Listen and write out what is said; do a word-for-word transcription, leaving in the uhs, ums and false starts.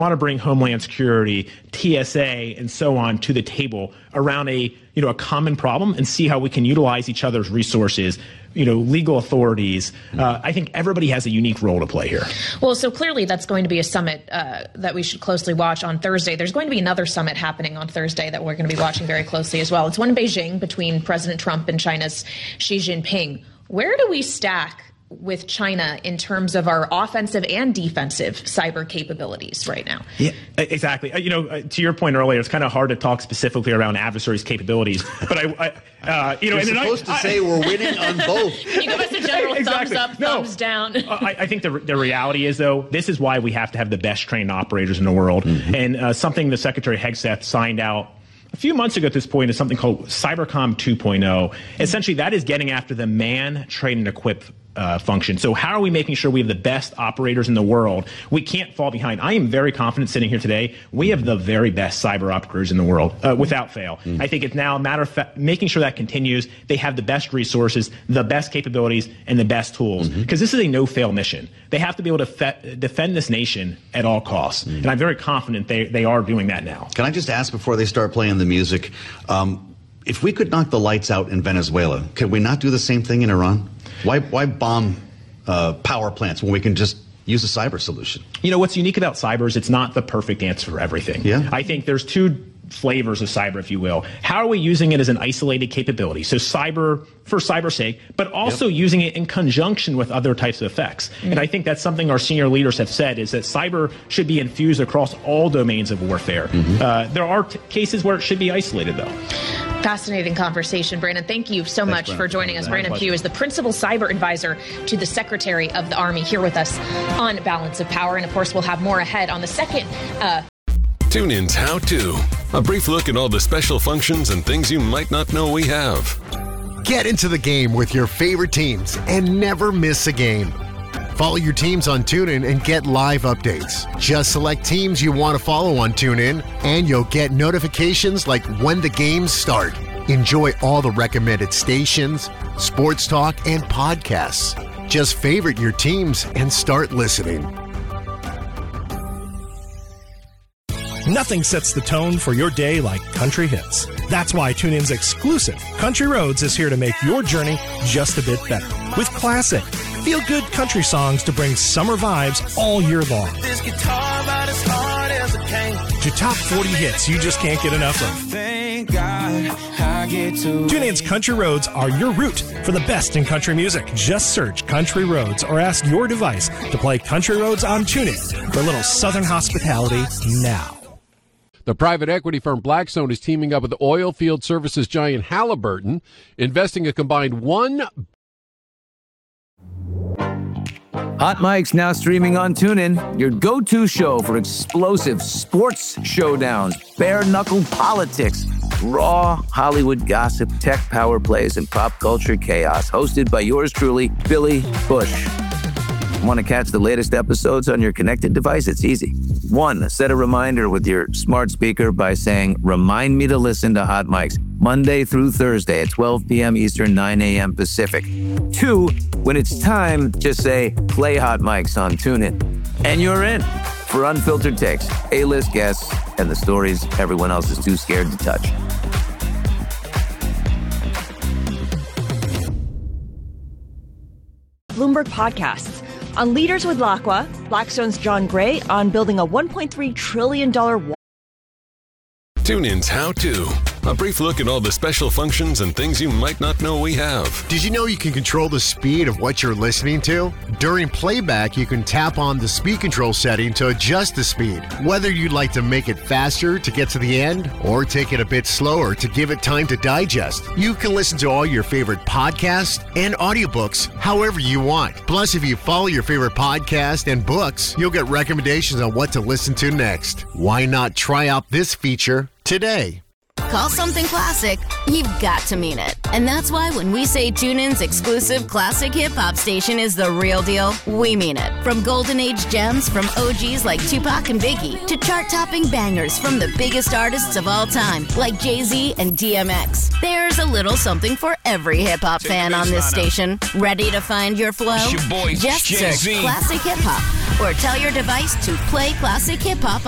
want to bring Homeland Security, T S A, and so on to the table around a you know a common problem and see how we can utilize each other's resources, you know, legal authorities. Uh, I think everybody has a unique role to play here. Well, so clearly that's going to be a summit uh, that we should closely watch on Thursday. There's going to be another summit happening on Thursday that we're going to be watching very closely as well. It's one in Beijing between President Trump and China's Xi Jinping. Where do we stack with China in terms of our offensive and defensive cyber capabilities right now? Yeah, exactly. You know, to your point earlier, it's kind of hard to talk specifically around adversaries' capabilities. But I, I uh, you know, you're and supposed I, to say I, we're winning on both. Can you give us a general exactly. thumbs up, no, thumbs down? I, I think the the reality is, though, this is why we have to have the best trained operators in the world, mm-hmm. and uh, something the Secretary Hegseth signed out a few months ago at this point is something called Cybercom two point oh. Mm-hmm. Essentially, that is getting after the man, train, and equip Uh, function. So how are we making sure we have the best operators in the world? We can't fall behind. I am very confident sitting here today, we have the very best cyber operators in the world, uh, without fail. Mm. I think it's now a matter of fa- making sure that continues. They have the best resources, the best capabilities, and the best tools. Because mm-hmm. this is a no-fail mission. They have to be able to fe- defend this nation at all costs. Mm. And I'm very confident they, they are doing that now. Can I just ask before they start playing the music, um, if we could knock the lights out in Venezuela, could we not do the same thing in Iran? Why why bomb uh, power plants when we can just use a cyber solution? You know, what's unique about cyber is it's not the perfect answer for everything. Yeah. I think there's two flavors of cyber, if you will. How are we using it as an isolated capability? So cyber for cyber's sake, but also yep. using it in conjunction with other types of effects. Mm-hmm. And I think that's something our senior leaders have said is that cyber should be infused across all domains of warfare. Mm-hmm. Uh, there are t- cases where it should be isolated, though. Fascinating conversation, Brandon. Thank you so Thanks, much Brandon. for joining us. Brandon Brandon Pugh is the Principal Cyber Advisor to the Secretary of the Army, here with us on Balance of Power. And, of course, we'll have more ahead on the second uh TuneIn's How To. A brief look at all the special functions and things you might not know we have. Get into the game with your favorite teams and never miss a game. Follow your teams on TuneIn and get live updates. Just select teams you want to follow on TuneIn, and you'll get notifications like when the games start. Enjoy all the recommended stations, sports talk, and podcasts. Just favorite your teams and start listening. Nothing sets the tone for your day like country hits. That's why TuneIn's exclusive Country Roads is here to make your journey just a bit better. With classic, feel-good country songs to bring summer vibes all year long. This guitar about as hard as it can. To top forty hits you just can't get enough of. Thank God I get to TuneIn's Country Roads are your route for the best in country music. Just search Country Roads or ask your device to play Country Roads on TuneIn for a little southern hospitality now. The private equity firm Blackstone is teaming up with oil field services giant Halliburton, investing a combined one. Hot Mic's now streaming on TuneIn, your go-to show for explosive sports showdowns, bare-knuckle politics, raw Hollywood gossip, tech power plays, and pop culture chaos. Hosted by yours truly, Billy Bush. Want to catch the latest episodes on your connected device? It's easy. One, set a reminder with your smart speaker by saying, remind me to listen to Hot Mics Monday through Thursday at twelve p.m. Eastern, nine a.m. Pacific. Two, when it's time, just say, play Hot Mics on TuneIn. And you're in for unfiltered takes, A-list guests, and the stories everyone else is too scared to touch. Bloomberg Podcasts. On Leaders with Lacqua, Blackstone's John Gray on building a one point three trillion dollars wall. TuneIn's How To. A brief look at all the special functions and things you might not know we have. Did you know you can control the speed of what you're listening to? During playback, you can tap on the speed control setting to adjust the speed. Whether you'd like to make it faster to get to the end or take it a bit slower to give it time to digest, you can listen to all your favorite podcasts and audiobooks however you want. Plus, if you follow your favorite podcast and books, you'll get recommendations on what to listen to next. Why not try out this feature today? Call something classic, you've got to mean it. And that's why when we say TuneIn's exclusive classic hip-hop station is the real deal, we mean it. From golden age gems from O Gs like Tupac and Biggie to chart-topping bangers from the biggest artists of all time like Jay-Z and D M X. There's a little something for every hip-hop fan on this station. Ready to find your flow? It's your boy, Just Jay-Z. search Classic Hip Hop or tell your device to play Classic Hip Hop